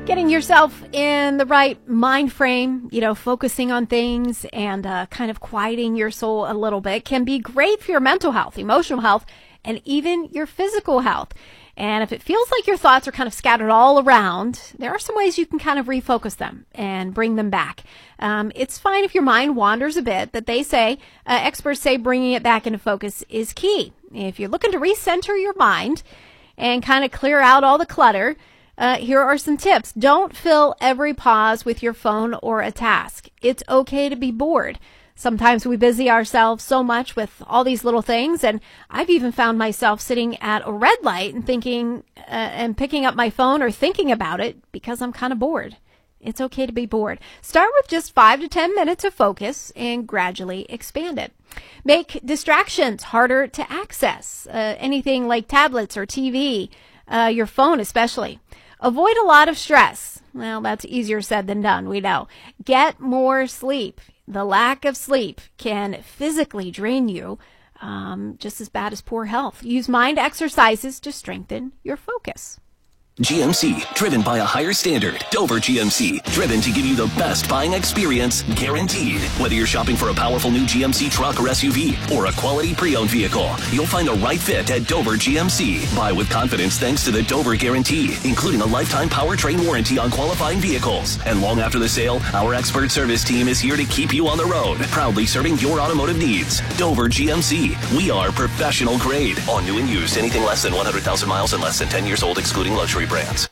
Getting yourself in the right mind frame, focusing on things and kind of quieting your soul a little bit can be great for your mental health, emotional health, and even your physical health. And if it feels like your thoughts are kind of scattered all around, there are some ways you can kind of refocus them and bring them back. It's fine if your mind wanders a bit, but experts say bringing it back into focus is key. If you're looking to recenter your mind and kind of clear out all the clutter, here are some tips. Don't fill every pause with your phone or a task. It's okay to be bored. Sometimes we busy ourselves so much with all these little things, and I've even found myself sitting at a red light and thinking and picking up my phone or thinking about it because I'm kind of bored. It's okay to be bored. Start with just 5 to 10 minutes of focus and gradually expand it. Make distractions harder to access, anything like tablets or TV, your phone especially. Avoid a lot of stress. Well, that's easier said than done, we know. Get more sleep. The lack of sleep can physically drain you, just as bad as poor health. Use mind exercises to strengthen your focus. GMC, driven by a higher standard. Dover GMC, driven to give you the best buying experience, guaranteed. Whether you're shopping for a powerful new GMC truck or SUV, or a quality pre-owned vehicle, you'll find a right fit at Dover GMC. Buy with confidence thanks to the Dover Guarantee, including a lifetime powertrain warranty on qualifying vehicles. And long after the sale, our expert service team is here to keep you on the road, proudly serving your automotive needs. Dover GMC, we are professional grade. On new and used, anything less than 100,000 miles and less than 10 years old, excluding luxury brands.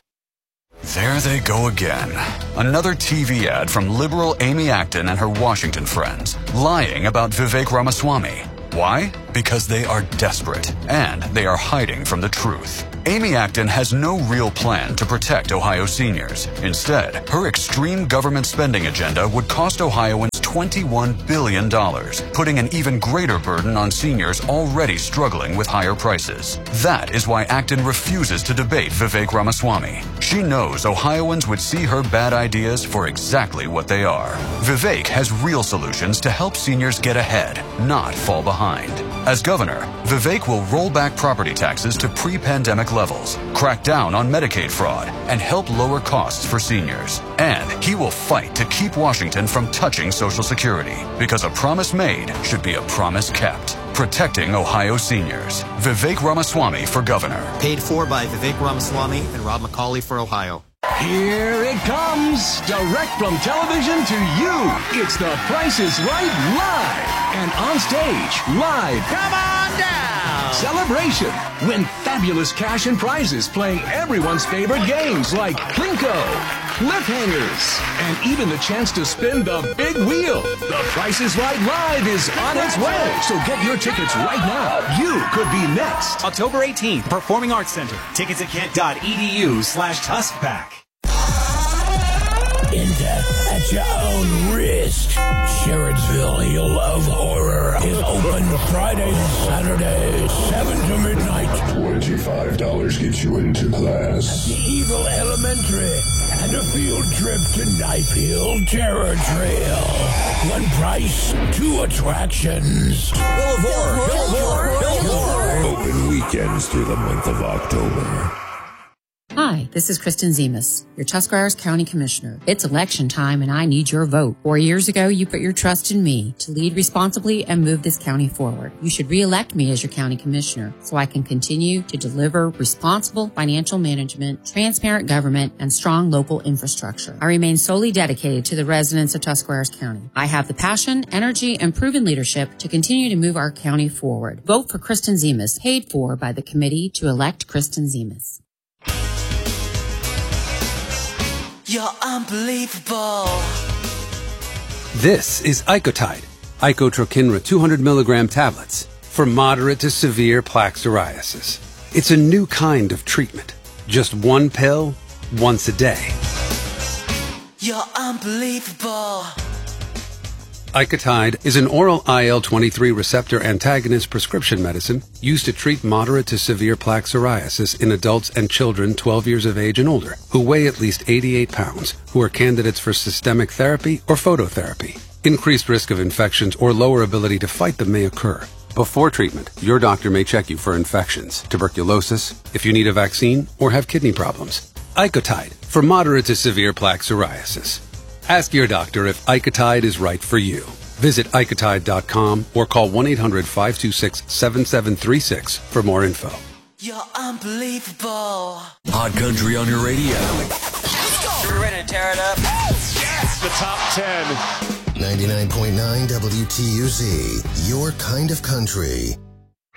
There they go again. Another TV ad from liberal Amy Acton and her Washington friends, lying about Vivek Ramaswamy. Why? Because they are desperate, and they are hiding from the truth. Amy Acton has no real plan to protect Ohio seniors. Instead, her extreme government spending agenda would cost Ohioans $21 billion, putting an even greater burden on seniors already struggling with higher prices. That is why Acton refuses to debate Vivek Ramaswamy. She knows Ohioans would see her bad ideas for exactly what they are. Vivek has real solutions to help seniors get ahead, not fall behind. As governor, Vivek will roll back property taxes to pre-pandemic levels, crack down on Medicaid fraud, and help lower costs for seniors. And he will fight to keep Washington from touching Social Security, because a promise made should be a promise kept. Protecting Ohio seniors. Vivek Ramaswamy for governor. Paid for by Vivek Ramaswamy and Rob McCauley for Ohio. Here it comes, direct from television to you. It's The Price is Right Live. And on stage, live. Come on down. Celebration. Win fabulous cash and prizes playing everyone's favorite games like Plinko, Cliffhangers, and even the chance to spin the big wheel. The Price is Right Live is on its way. So get your tickets right now. You could be next. October 18th, Performing Arts Center. Tickets at kent.edu/TuskPack. In depth at your own risk. Sherrodsville Hill of Horror is open Friday and Saturday, 7 to midnight. $25 gets you into class. The Evil Elementary and a field trip to Knife Hill Terror Trail. One price, 2 attractions. Hill of Horror. Open weekends through the month of October. Hi, this is Kristen Zemas, your Tuscarawas County Commissioner. It's election time and I need your vote. 4 years ago, you put your trust in me to lead responsibly and move this county forward. You should re-elect me as your county commissioner so I can continue to deliver responsible financial management, transparent government, and strong local infrastructure. I remain solely dedicated to the residents of Tuscarawas County. I have the passion, energy, and proven leadership to continue to move our county forward. Vote for Kristen Zemas, paid for by the committee to elect Kristen Zemas. You're unbelievable. This is Icotide, Icotrokinra 200 milligram tablets for moderate to severe plaque psoriasis. It's a new kind of treatment. Just one pill, once a day. You're unbelievable. Icotide is an oral IL-23 receptor antagonist prescription medicine used to treat moderate to severe plaque psoriasis in adults and children 12 years of age and older who weigh at least 88 pounds, who are candidates for systemic therapy or phototherapy. Increased risk of infections or lower ability to fight them may occur. Before treatment, your doctor may check you for infections, tuberculosis, if you need a vaccine, or have kidney problems. Icotide for moderate to severe plaque psoriasis. Ask your doctor if Icotide is right for you. Visit Icotide.com or call 1-800-526-7736 for more info. You're unbelievable. Hot Country on your radio. You're ready to tear it up? Yes! The top 10. 99.9 WTUZ, your kind of country.